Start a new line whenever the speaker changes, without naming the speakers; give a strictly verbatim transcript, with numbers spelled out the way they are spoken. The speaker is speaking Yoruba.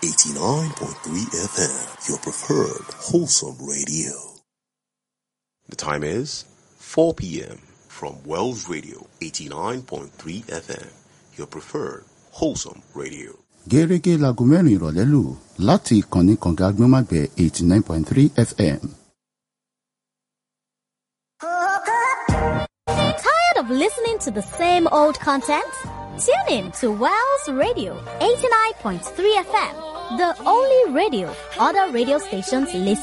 eighty-nine point three F M, your preferred wholesome radio. The time is four p.m. from Wells Radio, eighty-nine point three F M, your preferred wholesome radio.
Gẹ́gẹ́ láago mẹ́rin ìrọ̀lẹ́ lù láti ìkànnì kànga agbọ́nmágbẹ̀ eighty-nine point three F M.
Tired of listening to the same old content? Tune in to Wells Radio eighty-nine point three F M, the only radio other radio stations listen